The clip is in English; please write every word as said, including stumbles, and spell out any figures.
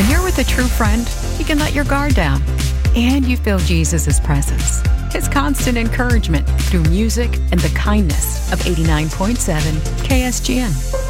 When you're with a true friend, you can let your guard down, and you feel Jesus' presence, His constant encouragement through music and the kindness of eighty-nine point seven K S G N.